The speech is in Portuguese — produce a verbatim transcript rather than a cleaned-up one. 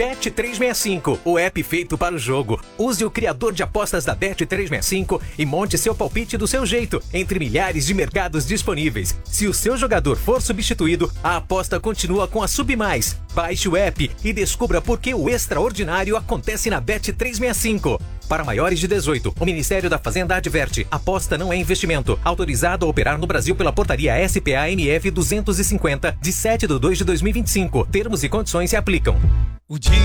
Bet trezentos e sessenta e cinco, o app feito para o jogo. Use o criador de apostas da Bet trezentos e sessenta e cinco e monte seu palpite do seu jeito, entre milhares de mercados disponíveis. Se o seu jogador for substituído, a aposta continua com a Submais. Baixe o app e descubra por que o extraordinário acontece na Bet trezentos e sessenta e cinco. Para maiores de dezoito, o Ministério da Fazenda adverte: aposta não é investimento. Autorizado a operar no Brasil pela portaria S P A M F duzentos e cinquenta, de sete de dois de dois mil e vinte e cinco. Termos e condições se aplicam. O dia